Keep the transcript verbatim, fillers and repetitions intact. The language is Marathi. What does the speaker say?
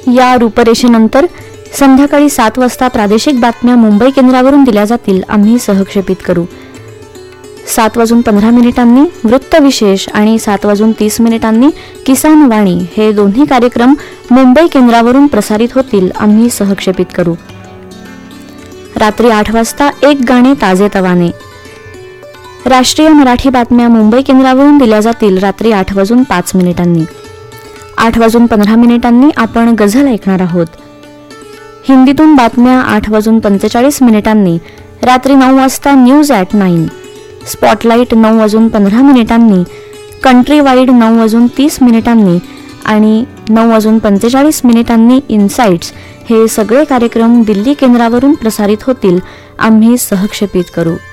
या रूपरेषेनंतर संध्याकाळी सात वाजता प्रादेशिक बातम्या मुंबई केंद्रावरून दिल्या जातील. आम्ही सहक्षेपित करू. सात वाजून पंधरा मिनिटांनी वृत्तविशेष आणि सात वाजून तीस मिनिटांनी किसान वाणी हे दोन्ही कार्यक्रम मुंबई केंद्रावरून प्रसारित होतील. आम्ही सहक्षेपित करू. रात्री आठ वाजता एक गाणे ताजेतवाने. राष्ट्रीय मराठी बातम्या मुंबई केंद्रावरून दिल्या जातील रात्री आठ वाजून पाच मिनिटांनी. आठ वाजून पंधरा मिनिटांनी आपण गझल ऐकणार आहोत. हिंदीतून बातम्या आठ वाजून पंचेचाळीस मिनिटांनी. रात्री नऊ वाजता न्यूज ॲट नाईन. स्पॉटलाईट नऊ वाजून पंधरा मिनिटांनी. कंट्री वाईड नऊ वाजून तीस मिनिटांनी आणि नऊ वाजून पंचेचाळीस मिनिटांनी इन्साइट्स हे सगळे कार्यक्रम दिल्ली केंद्रावरून प्रसारित होतील. आम्ही सहक्षेपित करू.